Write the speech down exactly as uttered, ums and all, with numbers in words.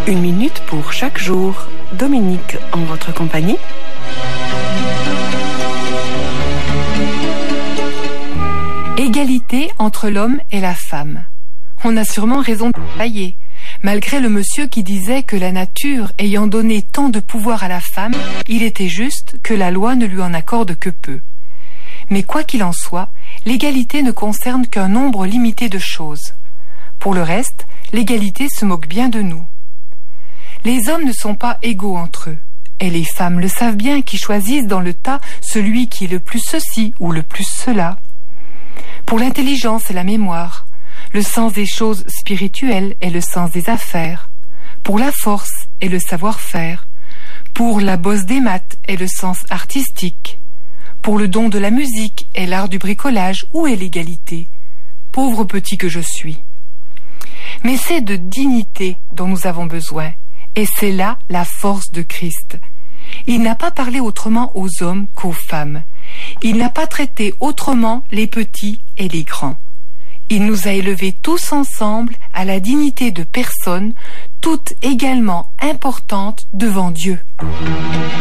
Une minute pour chaque jour. Dominique en votre compagnie. Égalité entre l'homme et la femme. On a sûrement raison de travailler, malgré le monsieur qui disait que la nature ayant donné tant de pouvoir à la femme, il était juste que la loi ne lui en accorde que peu. Mais quoi qu'il en soit, l'égalité ne concerne qu'un nombre limité de choses. Pour le reste, l'égalité se moque bien de nous. Les hommes ne sont pas égaux entre eux, et les femmes le savent bien qui choisissent dans le tas celui qui est le plus ceci ou le plus cela. Pour l'intelligence et la mémoire, le sens des choses spirituelles est le sens des affaires. Pour la force est le savoir-faire. Pour la bosse des maths est le sens artistique. Pour le don de la musique est l'art du bricolage. Où est l'égalité? Pauvre petit que je suis. Mais c'est de dignité dont nous avons besoin. Et c'est là la force de Christ. Il n'a pas parlé autrement aux hommes qu'aux femmes. Il n'a pas traité autrement les petits et les grands. Il nous a élevés tous ensemble à la dignité de personnes, toutes également importantes devant Dieu.